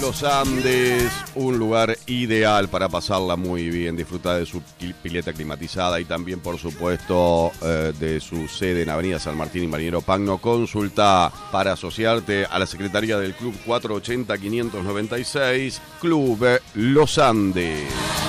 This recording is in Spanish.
Los Andes, un lugar ideal para pasarla muy bien, disfrutar de su pileta climatizada y también, por supuesto, de su sede en Avenida San Martín y Marinero Pagno. Consulta para asociarte a la Secretaría del Club 480-596, Club Los Andes.